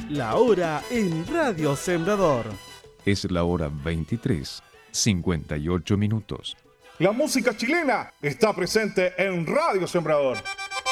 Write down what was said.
La hora en Radio Sembrador. Es la hora 23:58. La música chilena está presente en Radio Sembrador.